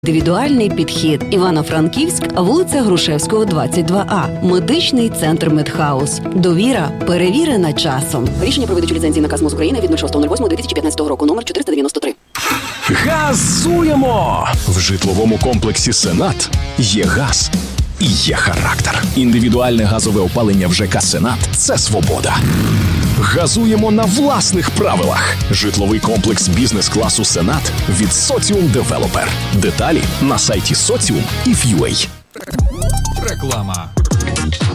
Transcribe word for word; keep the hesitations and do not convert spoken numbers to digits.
Індивідуальний підхід. Івано-Франківськ, вулиця Грушевського, двадцять два А. Медичний центр Медхаус. Довіра перевірена часом. Рішення про видачу ліцензії наказ МОЗ України від нуль шостого восьмого дві тисячі п'ятнадцятого року номер чотириста дев'яносто три. Газуємо! В житловому комплексі «Сенат» є газ і є характер. Індивідуальне газове опалення в ЖК «Сенат» – це свобода. Газуємо на власних правилах. Житловий комплекс бізнес-класу «Сенат» від «Соціум Девелопер». Деталі на сайті Соціум і Ф'юей. Реклама.